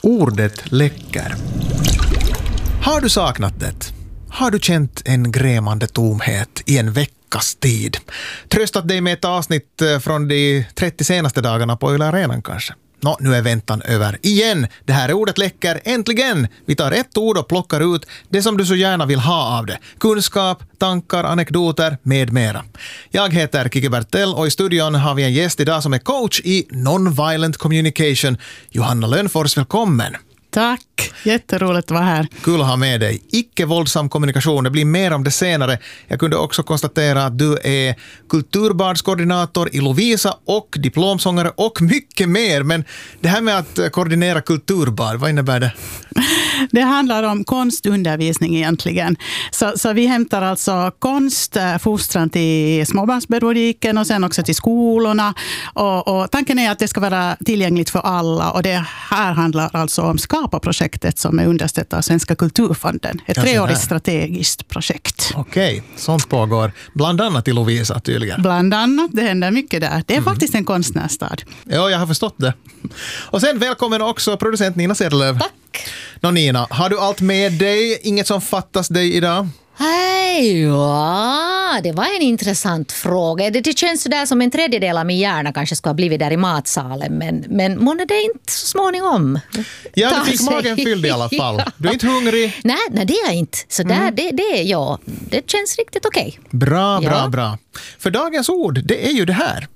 Ordet läcker. Har du saknat det? Har du känt en grämande tomhet i en veckas tid? Tröstat dig med ett avsnitt från de 30 senaste dagarna på Yle Arenan kanske? Nu är väntan över igen. Det här är Ordet läcker. Äntligen! Vi tar ett ord och plockar ut det som du så gärna vill ha av det. Kunskap, tankar, anekdoter med mera. Jag heter Kiki Bertell och i studion har vi en gäst idag som är coach i non-violent communication. Johanna Lönnfors, välkommen! Tack, jätteroligt att vara här. Kul att ha med dig. Icke-våldsam kommunikation, det blir mer om det senare. Jag kunde också konstatera att du är kulturbadskoordinator i Lovisa och diplomsångare och mycket mer. Men det här med att koordinera kulturbad, vad innebär det? Det handlar om konstundervisning egentligen. Så vi hämtar alltså konstfostran till småbarnspedagogiken och sen också till skolorna. Och tanken är att det ska vara tillgängligt för alla. Och det här handlar alltså om Skapa-projektet som är understött av Svenska kulturfonden. Ett 3-årigt strategiskt projekt. Okej, sånt pågår bland annat i Lovisa tydligen. Bland annat, det händer mycket där. Det är faktiskt en konstnärsstad. Ja, jag har förstått det. Och sen välkommen också producent Nina Sedelöv. Tack. Nina, har du allt med dig? Inget som fattas dig idag? Hej, ja, det var en intressant fråga. Det känns sådär som en tredjedel av min hjärna kanske ska ha blivit där i matsalen. Men månne det inte så småningom. Ja, du fick magen fylld i alla fall. Du är inte hungrig? Nej, det är jag inte. Så där, det är jag. Det känns riktigt okej. Bra. För dagens ord, det är ju det här.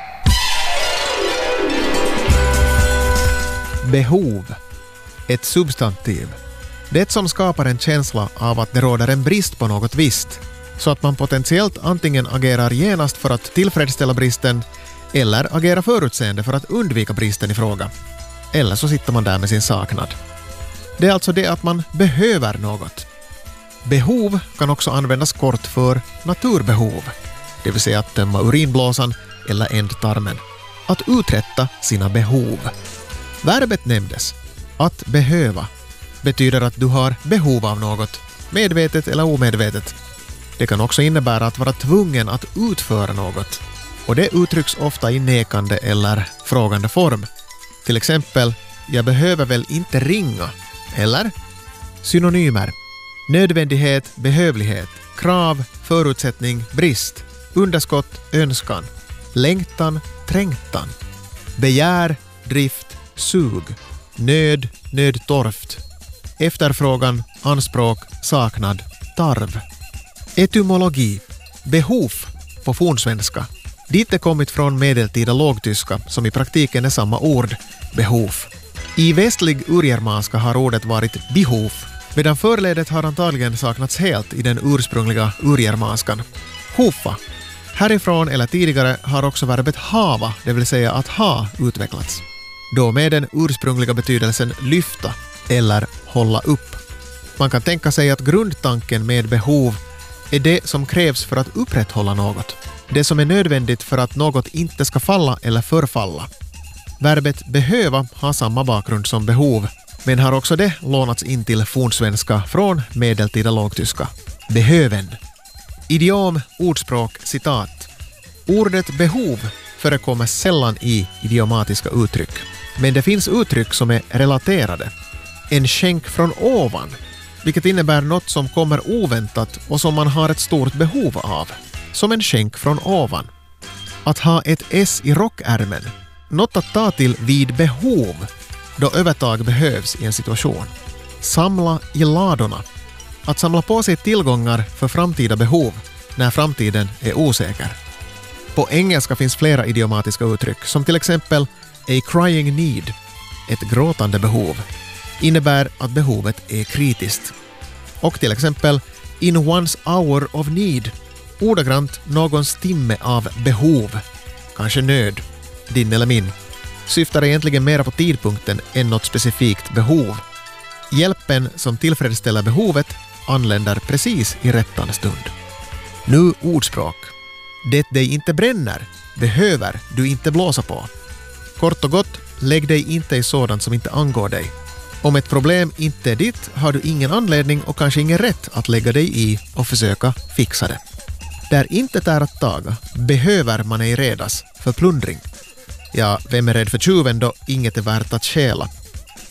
Behov. Ett substantiv. Det som skapar en känsla av att det råder en brist på något visst, så att man potentiellt antingen agerar genast för att tillfredsställa bristen eller agerar förutseende för att undvika bristen i fråga. Eller så sitter man där med sin saknad. Det är alltså det att man behöver något. Behov kan också användas kort för naturbehov, det vill säga att tömma urinblåsan eller ändtarmen. Att uträtta sina behov. Verbet nämndes. Att behöva betyder att du har behov av något, medvetet eller omedvetet. Det kan också innebära att vara tvungen att utföra något. Och det uttrycks ofta i nekande eller frågande form. Till exempel, jag behöver väl inte ringa. Eller? Synonymer. Nödvändighet, behövlighet, krav, förutsättning, brist, underskott, önskan, längtan, trängtan, begär, drift, sug, nöd, nödtorft, efterfrågan, anspråk, saknad, tarv. Etymologi. Behov på fornsvenska. Dit är kommit från medeltida lågtyska som i praktiken är samma ord, behov. I västlig urgermanska har ordet varit behov, medan förledet har antagligen saknats helt i den ursprungliga urgermanskan. Hofa. Härifrån eller tidigare har också verbet hava, det vill säga att ha, utvecklats. Då med den ursprungliga betydelsen lyfta eller hålla upp. Man kan tänka sig att grundtanken med behov är det som krävs för att upprätthålla något. Det som är nödvändigt för att något inte ska falla eller förfalla. Verbet behöva har samma bakgrund som behov, men har också det lånats in till fornsvenska från medeltida lågtyska. Behöven. Idiom, ordspråk, citat. Ordet behov förekommer sällan i idiomatiska uttryck. Men det finns uttryck som är relaterade. En skänk från ovan, vilket innebär något som kommer oväntat och som man har ett stort behov av. Som en skänk från ovan. Att ha ett S i rockärmen. Något att ta till vid behov, då övertag behövs i en situation. Samla i ladorna. Att samla på sig tillgångar för framtida behov när framtiden är osäker. På engelska finns flera idiomatiska uttryck, som till exempel a crying need, ett gråtande behov, innebär att behovet är kritiskt. Och till exempel in one's hour of need, ordagrant någons timme av behov, kanske nöd, din eller min, syftar egentligen mer på tidpunkten än något specifikt behov. Hjälpen som tillfredsställer behovet anländer precis i rättan stund. Nu ordspråk. Det dig inte bränner behöver du inte blåsa på. Kort och gott, lägg dig inte i sådant som inte angår dig. Om ett problem inte är ditt har du ingen anledning och kanske ingen rätt att lägga dig i och försöka fixa det. Där inte är att taga behöver man ej redas för plundring. Ja, vem är rädd för tjuven då inget är värt att stjäla?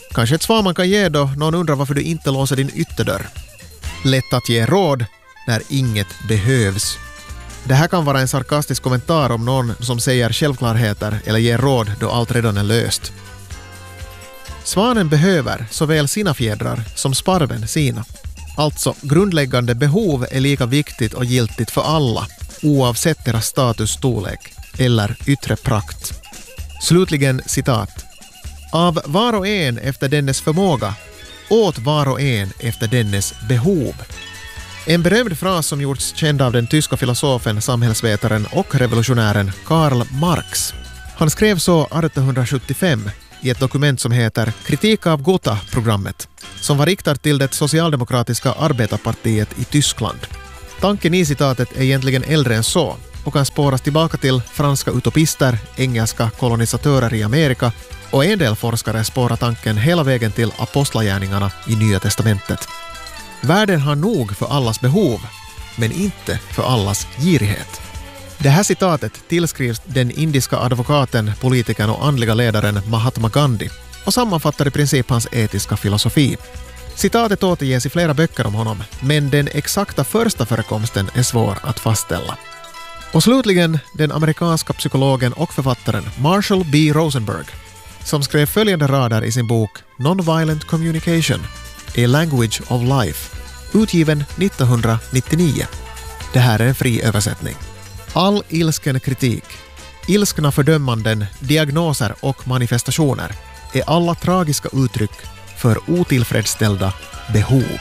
Kanske ett svar man kan ge då någon undrar varför du inte låser din ytterdörr. Lätt att ge råd när inget behövs. Det här kan vara en sarkastisk kommentar om någon som säger självklarheter eller ger råd då allt redan är löst. Svanen behöver såväl sina fjädrar som sparven sina. Alltså, grundläggande behov är lika viktigt och giltigt för alla, oavsett deras status, storlek eller yttre prakt. Slutligen citat. Av var och en efter dennes förmåga, åt var och en efter dennes behov. En berömd fras som gjorts känd av den tyska filosofen, samhällsvetaren och revolutionären Karl Marx. Han skrev så 1875 i ett dokument som heter Kritik av Gotha-programmet, som var riktat till det socialdemokratiska arbetarpartiet i Tyskland. Tanken i citatet är egentligen äldre än så och kan spåras tillbaka till franska utopister, engelska kolonisatörer i Amerika och en del forskare spårar tanken hela vägen till apostlagärningarna i Nya testamentet. Världen har nog för allas behov, men inte för allas girighet. Det här citatet tillskrivs den indiska advokaten, politikern och andliga ledaren Mahatma Gandhi och sammanfattar i princip hans etiska filosofi. Citatet återges i flera böcker om honom, men den exakta första förekomsten är svår att fastställa. Och slutligen den amerikanska psykologen och författaren Marshall B. Rosenberg, som skrev följande rader i sin bok Nonviolent Communication, A Language of Life, utgiven 1999. Det här är en fri översättning. All ilsken kritik, ilskna fördömanden, diagnoser och manifestationer är alla tragiska uttryck för otillfredsställda behov.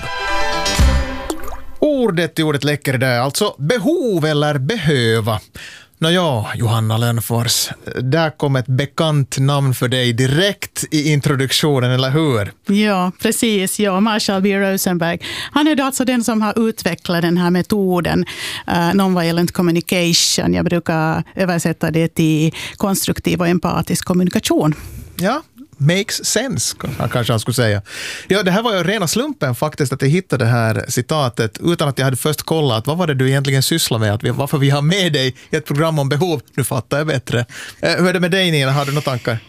Ordet läcker där, alltså behov eller behöva. Nåja, Johanna Lönnfors, där kom ett bekant namn för dig direkt i introduktionen, eller hur? Ja, precis. Ja, Marshall B. Rosenberg. Han är då alltså den som har utvecklat den här metoden Nonviolent Communication. Jag brukar översätta det till konstruktiv och empatisk kommunikation. Ja, makes sense, kanske han skulle säga. Ja, det här var ju rena slumpen faktiskt att jag hittade det här citatet utan att jag hade först kollat vad var det du egentligen sysslar med, varför vi har med dig i ett program om behov. Nu fattar jag bättre. Hur är det med dig, Nina? Har du några tankar?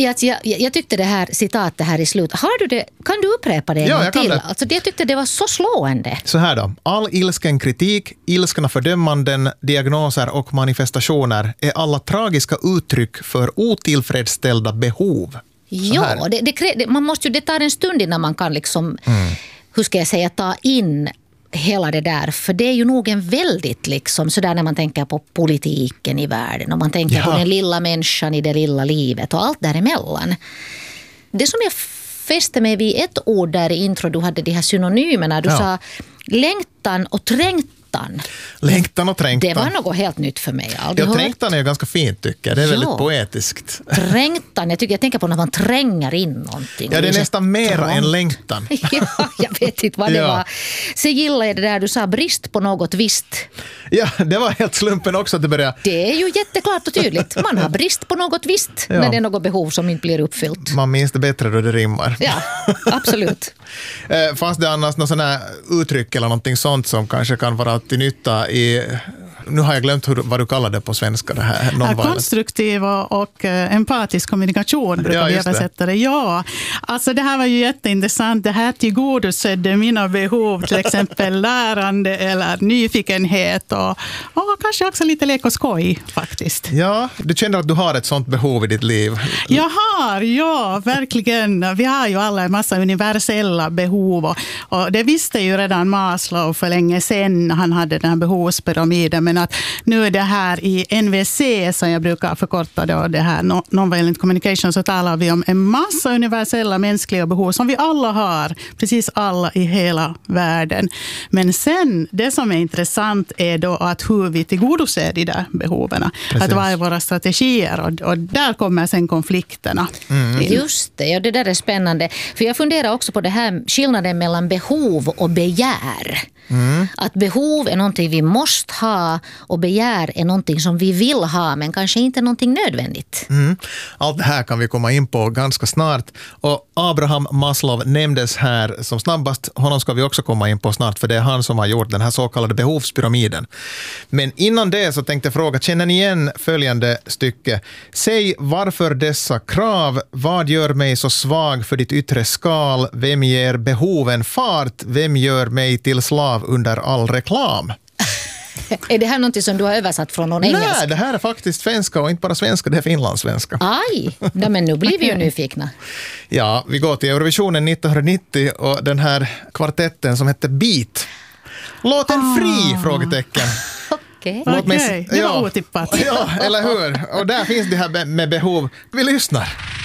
Jag tyckte det här citatet här i slut. Har du det? Kan du upprepa det en gång till? Alltså, jag tyckte det var så slående. Så här då. All ilsken kritik, ilskna fördömanden, diagnoser och manifestationer är alla tragiska uttryck för otillfredsställda behov. Ja, det tar en stund innan man kan liksom, hur ska jag säga, ta in hela det där. För det är ju nog en väldigt liksom, sådär när man tänker på politiken i världen och man tänker på den lilla människan i det lilla livet och allt däremellan. Det som jag fäste mig vid ett ord där i intro, du hade de här synonymerna, du sa längtan och trängtan. Längtan och trängtan. Det var något helt nytt för mig. Trängtan är ganska fint tycker jag. Det är väldigt poetiskt. Trängtan, jag tänker på när man tränger in någonting. Ja, det är nästan mera än längtan. Ja, jag vet inte vad det var. Så gillar jag det där du sa, brist på något visst. Ja, det var helt slumpen också att det började. Det är ju jätteklart och tydligt. Man har brist på något visst när det är något behov som inte blir uppfyllt. Man minns det bättre då det rimmar. Ja, absolut. Fanns det annars någon sån här uttryck eller någonting sånt som kanske kan vara till nytta i... Nu har jag glömt vad du kallar det på svenska. Det här, konstruktiv och empatisk kommunikation brukar vi översätta det. Ja, alltså det här var ju jätteintressant. Det här tillgodosedde mina behov, till exempel lärande eller nyfikenhet och kanske också lite lek och skoj faktiskt. Ja, du känner att du har ett sånt behov i ditt liv? Jag har, ja, verkligen. Vi har ju alla en massa universella behov och det visste ju redan Maslow för länge sedan. Han hade den här behovspyramiden, men att nu är det här i NVC som jag brukar förkorta då, det här Nonviolent Communication, så talar vi om en massa universella mänskliga behov som vi alla har, precis alla i hela världen. Men sen, det som är intressant är då att hur vi tillgodoser de där behoven. Precis. Att vad är våra strategier och där kommer sen konflikterna. Just det, ja, det där är spännande. För jag funderar också på det här skillnaden mellan behov och begär. Att behov är någonting vi måste ha och begär är någonting som vi vill ha men kanske inte någonting nödvändigt. Allt det här kan vi komma in på ganska snart. Och Abraham Maslow nämndes här som snabbast. Honom ska vi också komma in på snart, för det är han som har gjort den här så kallade behovspyramiden. Men innan det så tänkte jag fråga, känner ni igen följande stycke? Säg varför dessa krav, vad gör mig så svag för ditt yttre skal, vem ger behoven fart, vem gör mig till slav under all reklam? Är det här någonting som du har översatt från någon engelsk? Nej, det här är faktiskt svenska och inte bara svenska, det är finlandssvenska. Aj, nej, men nu blir vi ju nyfikna. Ja, vi går till Eurovisionen 1990 och den här kvartetten som hette Beat. Låt en fri, frågetecken. Okej. Okej, det var otippat. Ja, eller hur? Och där finns det här med behov. Vi lyssnar.